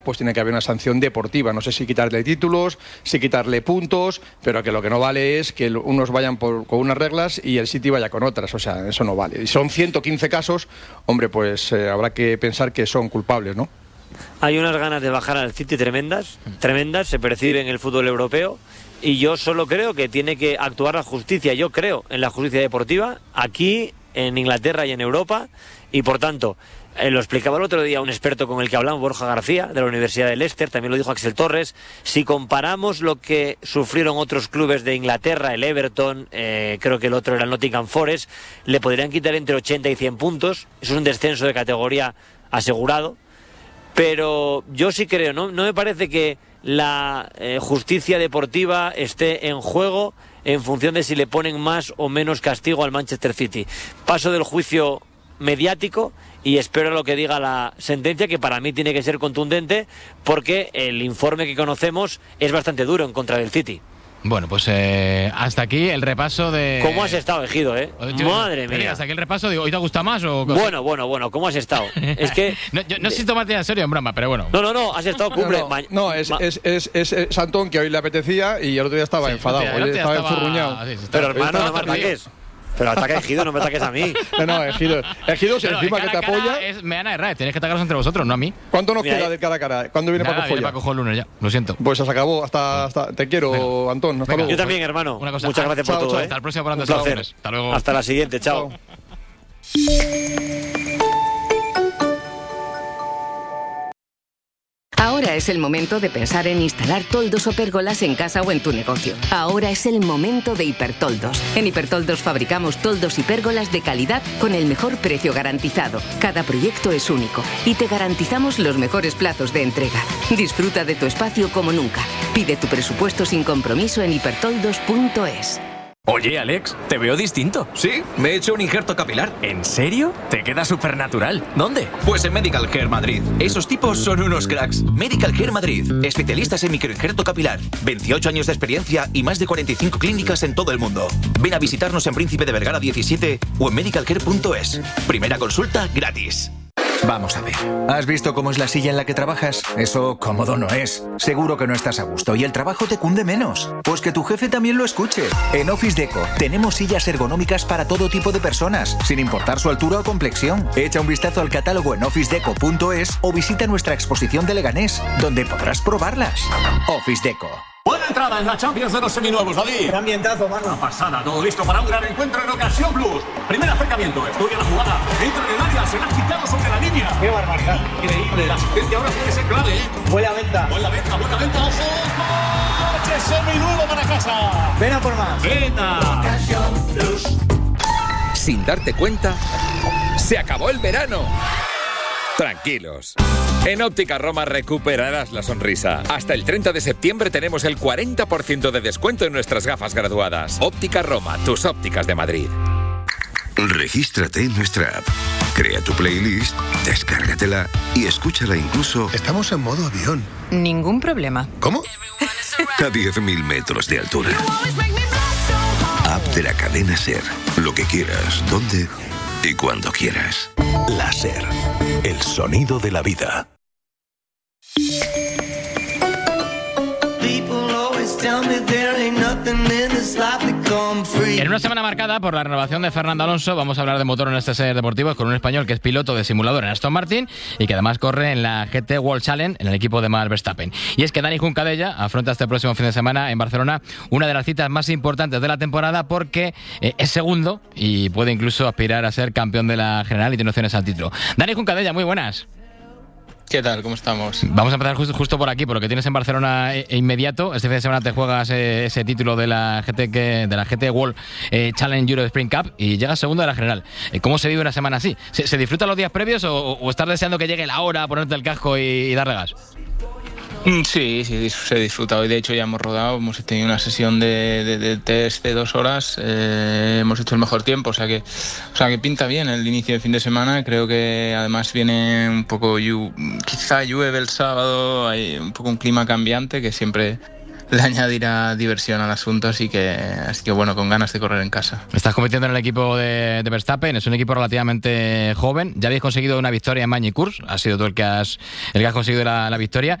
pues tiene que haber una sanción deportiva. No sé si quitarle títulos, si quitarle puntos, pero que lo que no vale es que unos vayan con unas reglas y el City vaya con otras. O sea, eso no vale. Y son 115 casos, hombre, pues habrá que pensar que son culpables, ¿no? Hay unas ganas de bajar al City tremendas, se percibe en el fútbol europeo, y yo solo creo que tiene que actuar la justicia. Yo creo en la justicia deportiva, aquí, en Inglaterra y en Europa, y por tanto... lo explicaba el otro día un experto con el que hablamos, Borja García, de la Universidad de Leicester, también lo dijo Axel Torres. Si comparamos lo que sufrieron otros clubes de Inglaterra, el Everton, creo que el otro era el Nottingham Forest, le podrían quitar entre 80 y 100 puntos. Eso es un descenso de categoría asegurado. Pero yo sí creo, no me parece que la justicia deportiva esté en juego en función de si le ponen más o menos castigo al Manchester City. Paso del juicio mediático y espero lo que diga la sentencia, que para mí tiene que ser contundente, porque el informe que conocemos es bastante duro en contra del City. Bueno, pues hasta aquí el repaso de... ¿Cómo has estado, Ejido, Madre mía. Hasta aquí el repaso, digo, ¿hoy te gusta más o...? Bueno, ¿cómo has estado? Es que... no sé si tomarte en serio en broma, pero bueno. No, has estado cumple. Es Antón, que hoy le apetecía y el otro día estaba enfadado, hoy estaba enfurruñado. Pero hermano, no me ataques. Pero ataca a Ejido, no me ataques a mí. No, Ejido, si encima que te apoya... Me van a errar, tenéis que atacaros entre vosotros, no a mí. ¿Cuánto nos queda de cara a cara? ¿Cuándo viene Paco Joya? Viene Paco Joya el lunes ya, lo siento. Pues se acabó, hasta te quiero, venga. Antón. Hasta luego. Yo también, hermano. Muchas gracias por todo. Hasta el próximo programa. Un placer. Hasta luego. Hasta la siguiente, chao. Ahora es el momento de pensar en instalar toldos o pérgolas en casa o en tu negocio. Ahora es el momento de Hipertoldos. En Hipertoldos fabricamos toldos y pérgolas de calidad con el mejor precio garantizado. Cada proyecto es único y te garantizamos los mejores plazos de entrega. Disfruta de tu espacio como nunca. Pide tu presupuesto sin compromiso en hipertoldos.es. Oye, Alex, te veo distinto. Sí, me he hecho un injerto capilar. ¿En serio? Te queda súper natural. ¿Dónde? Pues en Medical Care Madrid. Esos tipos son unos cracks. Medical Care Madrid. Especialistas en microinjerto capilar. 28 años de experiencia y más de 45 clínicas en todo el mundo. Ven a visitarnos en Príncipe de Vergara 17 o en medicalcare.es. Primera consulta gratis. Vamos a ver. ¿Has visto cómo es la silla en la que trabajas? Eso cómodo no es. Seguro que no estás a gusto y el trabajo te cunde menos. Pues que tu jefe también lo escuche. En Office Deco tenemos sillas ergonómicas para todo tipo de personas, sin importar su altura o complexión. Echa un vistazo al catálogo en officedeco.es o visita nuestra exposición de Leganés, donde podrás probarlas. Office Deco. Buena entrada en la Champions de los seminuevos, David. Qué ambientazo, mano. Una pasada, todo listo para un gran encuentro en Ocasión Plus. Primer acercamiento, estudia la jugada, entra en el área, se la ha quitado sobre la línea. Qué barbaridad. Increíble, la asistencia ahora puede ser clave, Buena venta. Buena venta, ojo. ¡Coche seminuevo para casa! Ven a por más. ¡Venta! Ocasión Plus. Sin darte cuenta, se acabó el verano. Tranquilos. En Óptica Roma recuperarás la sonrisa. Hasta el 30 de septiembre tenemos el 40% de descuento en nuestras gafas graduadas. Óptica Roma, tus ópticas de Madrid. Regístrate en nuestra app. Crea tu playlist, descárgatela y escúchala incluso... Estamos en modo avión. Ningún problema. ¿Cómo? A 10.000 metros de altura. App de la cadena SER. Lo que quieras, donde y cuando quieras. La SER. El sonido de la vida. En una semana marcada por la renovación de Fernando Alonso, vamos a hablar de motor en este Ser Deportivos con un español que es piloto de simulador en Aston Martin y que además corre en la GT World Challenge en el equipo de Max Verstappen. Y es que Dani Juncadella afronta este próximo fin de semana en Barcelona una de las citas más importantes de la temporada porque es segundo y puede incluso aspirar a ser campeón de la general y tiene opciones al título. Dani Juncadella, muy buenas. ¿Qué tal? ¿Cómo estamos? Vamos a empezar justo por aquí, por lo que tienes en Barcelona inmediato. Este fin de semana te juegas ese título de la GT World Challenge Euro Sprint Cup y llegas segundo de la general. ¿Cómo se vive una semana así? ¿Se disfrutan los días previos o estás deseando que llegue la hora, ponerte el casco y darle gas? Sí, se disfruta. Hoy de hecho ya hemos rodado, hemos tenido una sesión de test de 2 horas, hemos hecho el mejor tiempo, o sea que pinta bien el inicio del fin de semana. Creo que además viene un poco, quizá llueve el sábado, hay un poco un clima cambiante que siempre le añadirá diversión al asunto, así que bueno, con ganas de correr en casa. Estás compitiendo en el equipo de Verstappen, es un equipo relativamente joven, ya habéis conseguido una victoria en Magny-Cours, has sido tú el que has conseguido la victoria.